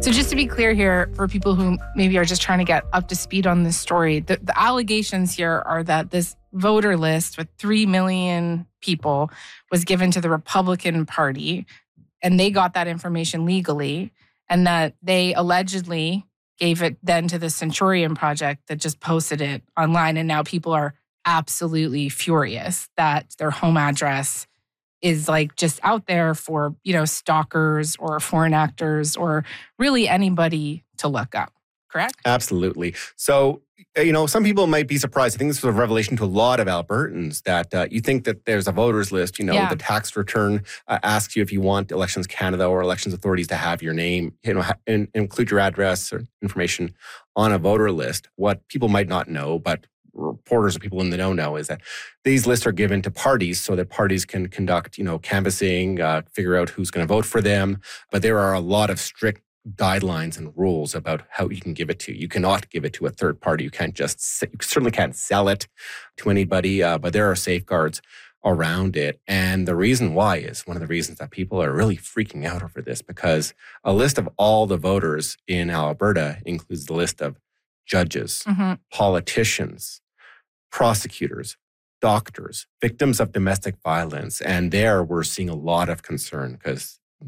So just to be clear here, for people who maybe are just trying to get up to speed on this story, the allegations here are that this voter list with 3 million people was given to the Republican Party, and they got that information legally, and that they allegedly gave it then to the Centurion Project that just posted it online. And now people are absolutely furious that their home address is like just out there for, stalkers or foreign actors or really anybody to look up. Correct? Absolutely. So, some people might be surprised. I think this was a revelation to a lot of Albertans that you think that there's a voters list. The tax return asks you if you want Elections Canada or elections authorities to have your name, and include your address or information on a voter list. What people might not know, but reporters or people in the know is that these lists are given to parties so that parties can conduct, canvassing, figure out who's going to vote for them. But there are a lot of strict guidelines and rules about how you can give it to. You cannot give it to a third party. You certainly can't sell it to anybody, but there are safeguards around it. And the reason why is one of the reasons that people are really freaking out over this, because a list of all the voters in Alberta includes the list of judges, politicians, prosecutors, doctors, victims of domestic violence. And there we're seeing a lot of concern because